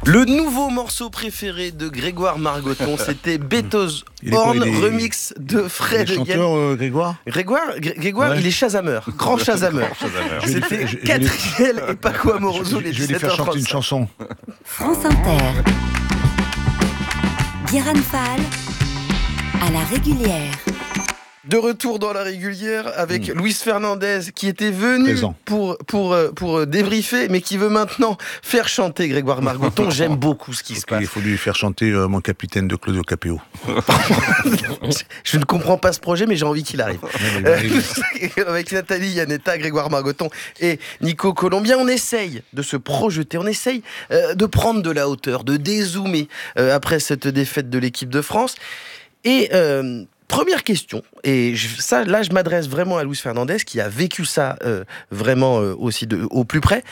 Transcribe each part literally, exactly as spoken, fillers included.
Le nouveau morceau préféré de Grégoire Margoton, c'était Beethoven Horn, remix de Fred. Il est chanteur, euh, Grégoire Grégoire, Gré- Grégoire ouais. il est Shazameur, grand Shazameur. C'était je- je- Catherine et Paco Amoroso, les Je vais lui faire chanter une chanson. France Inter. Guérin Fall, à la régulière. De retour dans la régulière avec mmh. Luis Fernandez qui était venu Présent. pour, pour, pour débriefer mais qui veut maintenant faire chanter Grégoire Margoton. J'aime beaucoup ce qui okay, se passe. Il faut lui faire chanter euh, Mon capitaine de Claudio Capéo. Je ne comprends pas ce projet mais j'ai envie qu'il arrive. euh, avec Nathalie Yanetta, Grégoire Margoton et Nico Colombien, on essaye de se projeter, on essaye euh, de prendre de la hauteur, de dézoomer euh, après cette défaite de l'équipe de France. Et... Euh, Première question, et je, ça, là, je m'adresse vraiment à Luis Fernandez, qui a vécu ça euh, vraiment euh, aussi de, au plus près.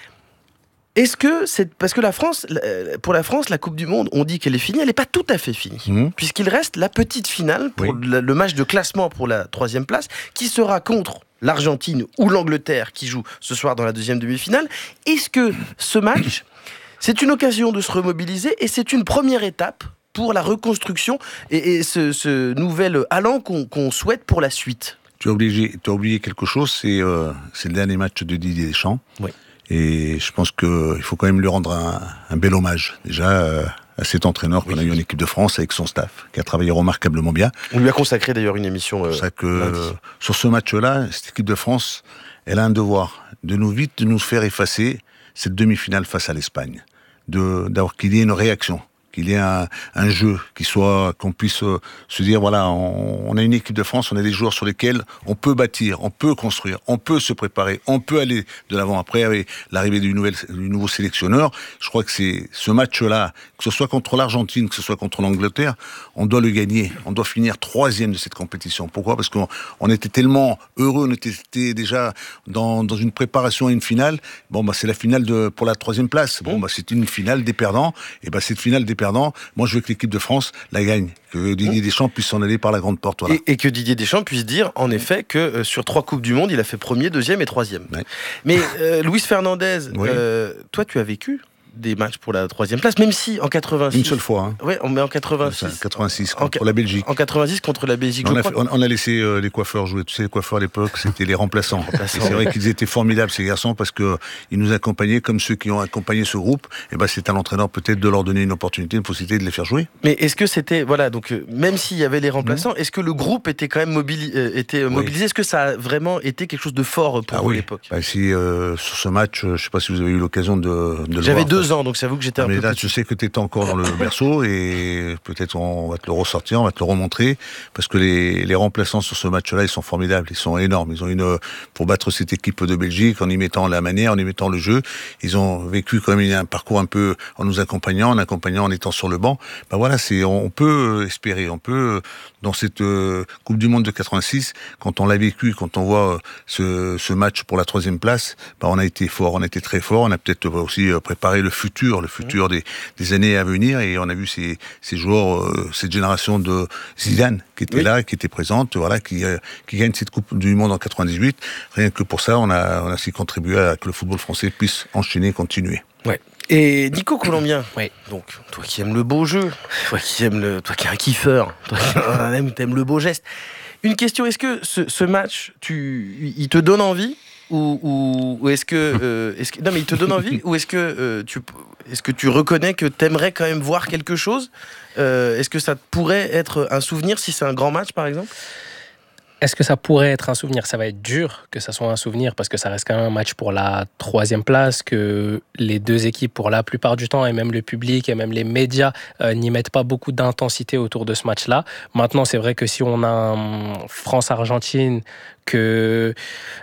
Est-ce que c'est parce que la France, pour la France, la Coupe du Monde, on dit qu'elle est finie, elle n'est pas tout à fait finie, mmh. puisqu'il reste la petite finale pour oui. le, le match de classement pour la troisième place, qui sera contre l'Argentine ou l'Angleterre, qui joue ce soir dans la deuxième demi-finale. Est-ce que ce match, c'est une occasion de se remobiliser et c'est une première étape pour la reconstruction et, et ce, ce nouvel allant qu'on, qu'on souhaite pour la suite? Tu as oublié, tu as oublié quelque chose, c'est, euh, c'est le dernier match de Didier Deschamps. Oui. Et je pense qu'il faut quand même lui rendre un, un bel hommage, déjà, euh, à cet entraîneur oui. qu'on a eu en équipe de France avec son staff, qui a travaillé remarquablement bien. On lui a consacré d'ailleurs une émission euh, c'est ça que, euh, sur ce match-là, cette équipe de France, elle a un devoir de nous vite de nous faire effacer cette demi-finale face à l'Espagne, de, d'avoir qu'il y ait une réaction. Qu'il y ait un, un jeu, qui soit, qu'on puisse euh, se dire, voilà, on, on a une équipe de France, on a des joueurs sur lesquels on peut bâtir, on peut construire, on peut se préparer, on peut aller de l'avant. Après, avec l'arrivée du, nouvel, du nouveau sélectionneur, je crois que c'est ce match-là, que ce soit contre l'Argentine, que ce soit contre l'Angleterre, on doit le gagner. On doit finir troisième de cette compétition. Pourquoi ? Parce qu'on on était tellement heureux, on était déjà dans, dans une préparation à une finale. Bon, bah, c'est la finale de, pour la troisième place. Bon, bah, c'est une finale des perdants. Et bah, cette finale des perdant. Moi, je veux que l'équipe de France la gagne, que Didier Deschamps puisse s'en aller par la grande porte. Voilà. Et, et que Didier Deschamps puisse dire, en effet, que euh, sur trois Coupes du Monde, il a fait premier, deuxième et troisième. Ouais. Mais euh, Luis Fernandez, oui. euh, toi, tu as vécu des matchs pour la troisième place, même si en quatre-vingt-six... Une seule fois. Hein. Oui, on met en quatre-vingt-six. quatre-vingt-six, contre en, la Belgique. En quatre-vingt-six, contre la Belgique. On a, fait, on, on a laissé euh, les coiffeurs jouer. Tu sais, les coiffeurs à l'époque, c'était les remplaçants. remplaçants c'est vrai qu'ils étaient formidables, ces garçons, parce qu'ils nous accompagnaient comme ceux qui ont accompagné ce groupe. Et ben, c'est à l'entraîneur peut-être de leur donner une opportunité, une possibilité de les faire jouer. Mais est-ce que c'était... Voilà, donc euh, même s'il y avait les remplaçants, mmh. est-ce que le groupe était quand même mobili- euh, était oui. mobilisé ? Est-ce que ça a vraiment été quelque chose de fort pour ah, vous oui. à l'époque ? bah, si, euh, Sur ce match, je ne sais pas si vous avez eu l'occasion de, de le voir. J'avais deux ans, donc j'avoue que j'étais un mais peu là, petit. je sais que tu étais encore dans le berceau et peut-être on va te le ressortir, on va te le remontrer parce que les, les remplaçants sur ce match-là, ils sont formidables, ils sont énormes. Ils ont une pour battre cette équipe de Belgique en y mettant la manière, en y mettant le jeu. Ils ont vécu quand même un parcours un peu en nous accompagnant, en accompagnant, en étant sur le banc. Ben voilà, c'est on peut espérer, on peut dans cette euh, Coupe du Monde de quatre-vingt-six, quand on l'a vécu, quand on voit euh, ce, ce match pour la troisième place, ben on a été fort, on a été très fort. On a peut-être aussi préparé le futur, le futur des, des années à venir, et on a vu ces, ces joueurs, euh, cette génération de Zidane qui était oui. là, qui était présente, voilà, qui, euh, qui gagne cette Coupe du Monde en quatre-vingt-dix-huit. Rien que pour ça, on a, on a aussi contribué à que le football français puisse enchaîner, continuer. Ouais. Et Nico Colombien, oui. donc toi qui aimes le beau jeu, toi qui aimes le, toi qui es un kiffeur, toi qui aimes, t'aimes le beau geste. Une question, est-ce que ce, ce match, tu, il te donne envie ou, ou, ou est-ce que, euh, est-ce que, non mais il te donne envie ou est-ce que euh, tu, est-ce que tu reconnais que t'aimerais quand même voir quelque chose euh, Est-ce que ça pourrait être un souvenir si c'est un grand match par exemple ? Est-ce que ça pourrait être un souvenir ? Ça va être dur que ça soit un souvenir parce que ça reste quand même un match pour la troisième place, que les deux équipes, pour la plupart du temps, et même le public, et même les médias, euh, n'y mettent pas beaucoup d'intensité autour de ce match-là. Maintenant, c'est vrai que si on a un France-Argentine, que...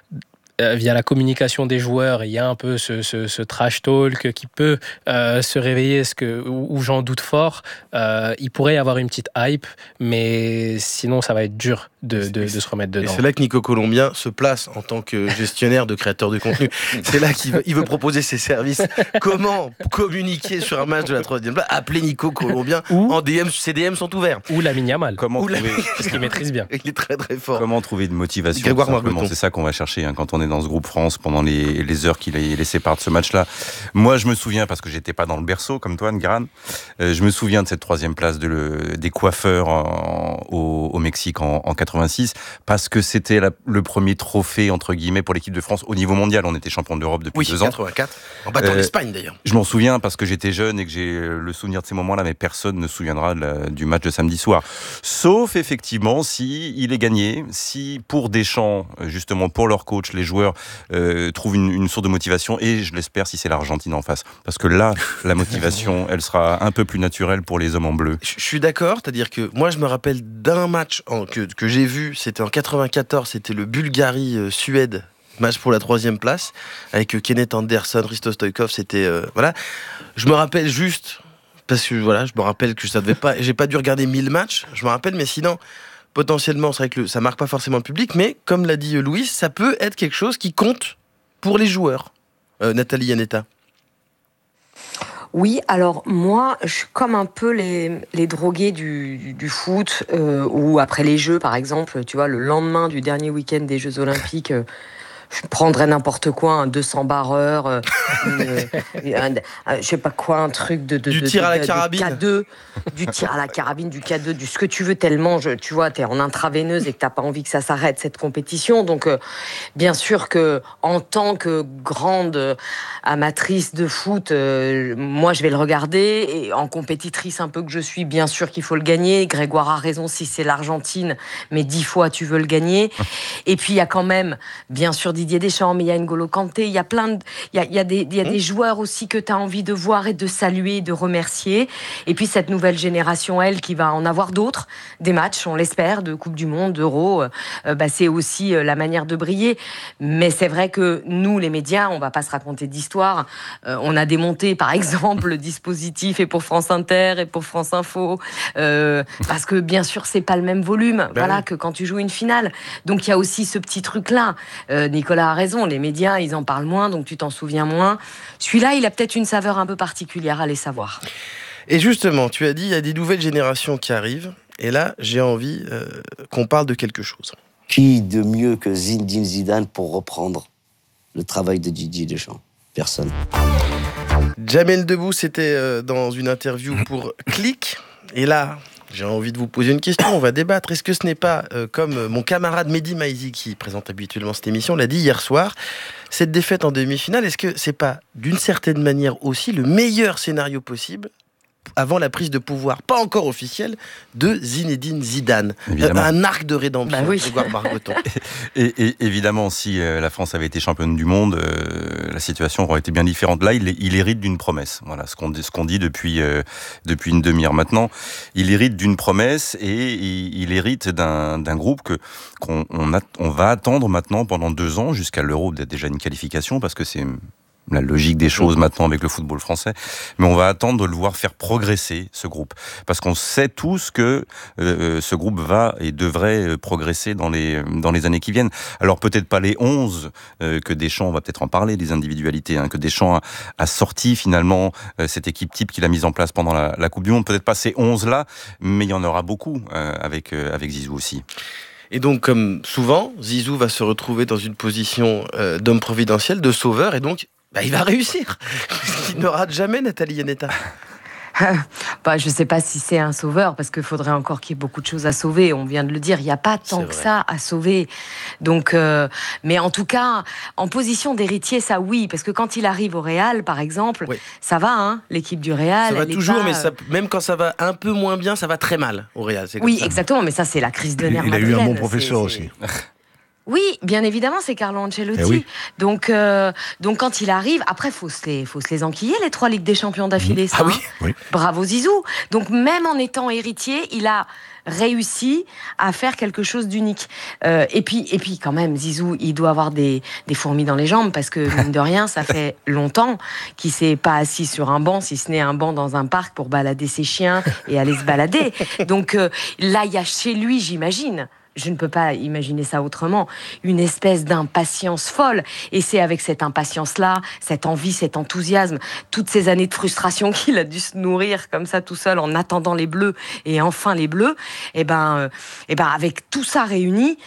Euh, via la communication des joueurs, il y a un peu ce, ce, ce trash talk qui peut euh, se réveiller, ce que, où, où j'en doute fort. Euh, il pourrait y avoir une petite hype, mais sinon ça va être dur de, de, de se remettre dedans. Et c'est là que Nico Colombien se place en tant que gestionnaire de créateur de contenu. C'est là qu'il veut, il veut proposer ses services. Comment communiquer sur un match de la troisième place ? Appelez Nico Colombien ou, en D M, ses D M sont ouverts. Ou Lamine Yamal. Comment ou trouver... Parce qu'il maîtrise bien. Il est très très fort. Comment trouver une motivation ? C'est ça qu'on va chercher hein, quand on est est dans ce groupe France pendant les, les heures qu'il a laissé part de ce match-là. Moi, je me souviens, parce que j'étais pas dans le berceau, comme toi, Ngueran, euh, je me souviens de cette troisième place de le, des coiffeurs en, au, au Mexique en, en quatre-vingt-six, parce que c'était la, le premier trophée, entre guillemets, pour l'équipe de France au niveau mondial. On était champion d'Europe depuis oui, deux ans. quatre-vingt-quatre, en battant euh, l'Espagne d'ailleurs. Je m'en souviens parce que j'étais jeune et que j'ai le souvenir de ces moments-là, mais personne ne se souviendra de la, du match de samedi soir. Sauf, effectivement, si il est gagné, si pour Deschamps, justement pour leur coach, les joueurs euh, trouvent une, une source de motivation, et je l'espère si c'est l'Argentine en face. Parce que là, la motivation, elle sera un peu plus naturelle pour les hommes en bleu. Je, je suis d'accord, c'est-à-dire que moi, je me rappelle d'un match en, que, que j'ai vu, c'était en quatre-vingt-quatorze, c'était le Bulgarie-Suède. Match pour la troisième place, avec Kenneth Anderson, Risto Stoïkov, c'était... Euh, voilà. Je me rappelle juste, parce que voilà, je me rappelle que ça devait pas... J'ai pas dû regarder mille matchs, je me rappelle, mais sinon, potentiellement, c'est vrai que le, ça marque pas forcément le public, mais comme l'a dit Louis, ça peut être quelque chose qui compte pour les joueurs. Euh, Nathalie Iannetta. Oui, alors moi, je suis comme un peu les, les drogués du, du, du foot, euh, ou après les Jeux, par exemple, tu vois, le lendemain du dernier week-end des Jeux Olympiques... Euh, je prendrais n'importe quoi, un deux cents barreurs, euh, une, un, un, je sais pas quoi, un truc de, de, du de, tir de, à la de, carabine. de K deux, du tir à la carabine, du K deux, du ce que tu veux tellement, je, tu vois, t'es en intraveineuse et que t'as pas envie que ça s'arrête, cette compétition. Donc, euh, bien sûr que, en tant que grande amatrice de foot, euh, moi, je vais le regarder, et en compétitrice un peu que je suis, bien sûr qu'il faut le gagner. Grégoire a raison, si c'est l'Argentine, mais dix fois tu veux le gagner. Et puis, il y a quand même, bien sûr, Didier Deschamps, mais il y a N'Golo Kanté, il y a plein de, il y a, il y a des, il y a des joueurs aussi que tu as envie de voir et de saluer, de remercier. Et puis cette nouvelle génération, elle, qui va en avoir d'autres, des matchs, on l'espère, de Coupe du Monde, d'Euro, euh, bah, c'est aussi euh, la manière de briller. Mais c'est vrai que nous, les médias, on va pas se raconter d'histoire. Euh, on a démonté, par exemple, le dispositif et pour France Inter et pour France Info, euh, parce que bien sûr, c'est pas le même volume, ben voilà, oui. que quand tu joues une finale. Donc il y a aussi ce petit truc-là. Euh, Nicolas a raison, les médias, ils en parlent moins, donc tu t'en souviens moins. Celui-là, il a peut-être une saveur un peu particulière, allez savoir. Et justement, tu as dit, il y a des nouvelles générations qui arrivent, et là, j'ai envie euh, qu'on parle de quelque chose. Qui de mieux que Zinedine Zidane pour reprendre le travail de Didier Deschamps? Personne. Jamel Debbouze, c'était euh, dans une interview pour Click, et là... j'ai envie de vous poser une question, on va débattre. Est-ce que ce n'est pas, euh, comme mon camarade Mehdi Maizi, qui présente habituellement cette émission, l'a dit hier soir, cette défaite en demi-finale, est-ce que c'est pas, d'une certaine manière aussi, le meilleur scénario possible avant la prise de pouvoir, pas encore officielle, de Zinedine Zidane? Euh, un arc de rédemption, bah oui. Grégoire Margoton. et, et évidemment, si euh, la France avait été championne du monde, euh, la situation aurait été bien différente. Là, il, il hérite d'une promesse. Voilà ce qu'on, ce qu'on dit depuis, euh, depuis une demi-heure maintenant. Il hérite d'une promesse et il, il hérite d'un, d'un groupe que, qu'on on a, on va attendre maintenant pendant deux ans, jusqu'à l'Euro, d'être déjà une qualification, parce que c'est la logique des choses maintenant avec le football français, mais on va attendre de le voir faire progresser ce groupe, parce qu'on sait tous que euh, ce groupe va et devrait progresser dans les dans les années qui viennent. Alors peut-être pas les onze euh, que Deschamps, on va peut-être en parler, des individualités, hein, que Deschamps a, a sorti finalement euh, cette équipe type qu'il a mise en place pendant la, la Coupe du Monde, peut-être pas ces onze là, mais il y en aura beaucoup euh, avec euh, avec Zizou aussi. Et donc, comme souvent, Zizou va se retrouver dans une position euh, d'homme providentiel, de sauveur, et donc bah, il va réussir. Il ne rate jamais, Nathalie Iannetta. Bah, je ne sais pas si c'est un sauveur, parce qu'il faudrait encore qu'il y ait beaucoup de choses à sauver. On vient de le dire, il n'y a pas tant que ça à sauver. Donc, euh, mais en tout cas, en position d'héritier, ça oui, parce que quand il arrive au Real, par exemple, oui. ça va, hein, l'équipe du Real. Ça va toujours, pas, mais ça, même quand ça va un peu moins bien, ça va très mal au Real. C'est oui, ça. Exactement, mais ça, c'est la crise de nerfs. Il a eu un bon professeur c'est, aussi. C'est... Oui, bien évidemment, c'est Carlo Ancelotti. Eh oui. Donc, euh, donc quand il arrive, après, faut se les, faut se les enquiller, les trois Ligues des Champions d'affilée. Ça, ah oui, hein. oui. Bravo Zizou. Donc même en étant héritier, il a réussi à faire quelque chose d'unique. Euh, et puis, et puis quand même, Zizou, il doit avoir des, des fourmis dans les jambes, parce que mine de rien, ça fait longtemps qu'il s'est pas assis sur un banc, si ce n'est un banc dans un parc pour balader ses chiens et aller se balader. Donc euh, là, il y a chez lui, j'imagine. Je ne peux pas imaginer ça autrement, une espèce d'impatience folle. Et c'est avec cette impatience-là, cette envie, cet enthousiasme, toutes ces années de frustration qu'il a dû se nourrir comme ça tout seul en attendant les Bleus et enfin les Bleus, et ben, euh, et ben avec tout ça réuni,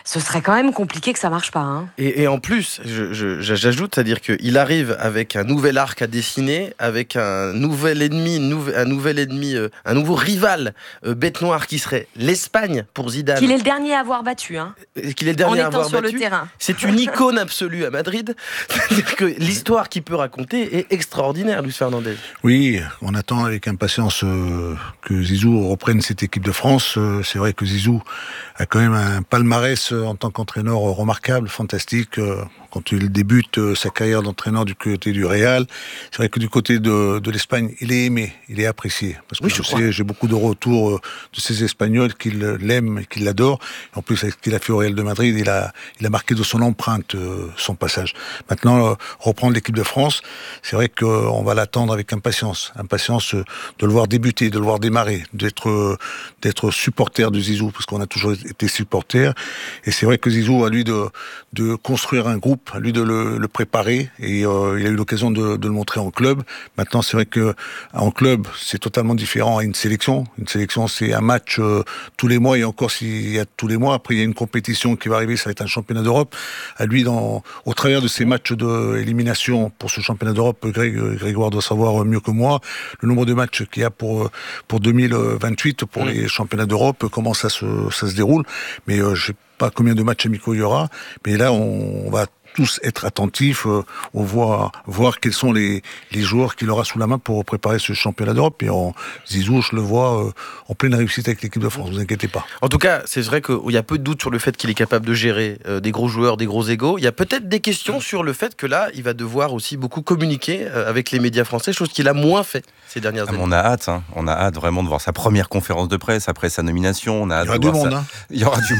ce serait quand même compliqué que ça marche pas. Hein. Et, et en plus, je, je, j'ajoute, c'est-à-dire qu'il arrive avec un nouvel arc à dessiner, avec un nouvel ennemi, nouvel, un nouvel ennemi, euh, un nouveau rival euh, bête noire qui serait l'Espagne pour Zidane. Qu'il est le dernier à avoir battu. Hein. Qu'il est le dernier en à étant avoir sur battu. le terrain. C'est une icône absolue à Madrid. C'est-à-dire que l'histoire qu'il peut raconter est extraordinaire, Luis Fernandez. Oui, on attend avec impatience euh, que Zizou reprenne cette équipe de France. Euh, c'est vrai que Zizou a quand même un palmarès euh, en tant qu'entraîneur euh, remarquable, fantastique. Euh, quand il débute euh, sa carrière d'entraîneur du côté du Real, c'est vrai que du côté de, de l'Espagne, il est aimé, il est apprécié. Parce que oui, je, je sais, j'ai beaucoup de retours euh, de ces Espagnols qui l'aiment et qui l'adorent. En plus, avec ce qu'il a fait au Real de Madrid, il a, il a marqué de son empreinte euh, son passage. Maintenant, euh, reprendre l'équipe de France, c'est vrai qu'on va l'attendre avec impatience. Impatience euh, de le voir débuter, de le voir démarrer, d'être, euh, d'être supporter de Zizou, parce qu'on a toujours été supporter. Et c'est vrai que Zizou, à lui de, de construire un groupe, à lui de le, le préparer, et euh, il a eu l'occasion de, de le montrer en club. Maintenant, c'est vrai que en club, c'est totalement différent à une sélection. Une sélection, c'est un match euh, tous les mois, et encore s'il y a tous les mois, après il y a une compétition qui va arriver, ça va être un championnat d'Europe. À lui, dans, au travers de ces matchs d'élimination pour ce championnat d'Europe, Greg, Grégoire doit savoir mieux que moi le nombre de matchs qu'il y a pour pour deux mille vingt-huit pour mmh. les championnats d'Europe, comment ça se ça se déroule. Mais euh, je sais pas combien de matchs amicaux il y aura, mais là on, on va tous être attentifs, euh, on voit voir quels sont les, les joueurs qu'il aura sous la main pour préparer ce championnat d'Europe. Et en Zizou, je le vois euh, en pleine réussite avec l'équipe de France, vous inquiétez pas. En tout cas, c'est vrai qu'il y a peu de doute sur le fait qu'il est capable de gérer euh, des gros joueurs, des gros égos. Il y a peut-être des questions sur le fait que là, il va devoir aussi beaucoup communiquer euh, avec les médias français, chose qu'il a moins fait ces dernières ah, années. On a hâte, hein. on a hâte vraiment de voir sa première conférence de presse après sa nomination. On a hâte il y aura de du voir monde. sa... Hein. Il y aura du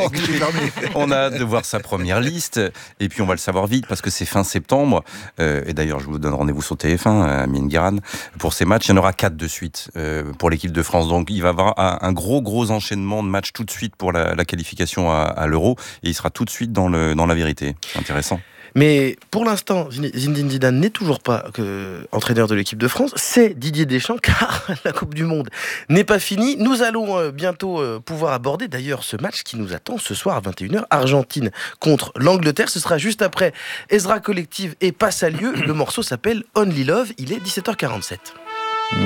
monde. On a hâte de voir sa première liste. Et puis on va le savoir vite parce que c'est fin septembre. Euh, et d'ailleurs, je vous donne rendez-vous sur T F un, à Amine Gueran, pour ces matchs. Il y en aura quatre de suite euh, pour l'équipe de France. Donc il va y avoir un, un gros, gros enchaînement de matchs tout de suite pour la, la qualification à, à l'Euro. Et il sera tout de suite dans, le, dans la vérité. C'est intéressant. Mais pour l'instant, Zinedine Zidane n'est toujours pas que entraîneur de l'équipe de France, c'est Didier Deschamps, car la Coupe du Monde n'est pas finie. Nous allons euh, bientôt euh, pouvoir aborder d'ailleurs ce match qui nous attend ce soir à vingt et une heures, Argentine contre l'Angleterre. Ce sera juste après Ezra Collective et Passe à lieu. Le morceau s'appelle Only Love, il est dix-sept heures quarante-sept.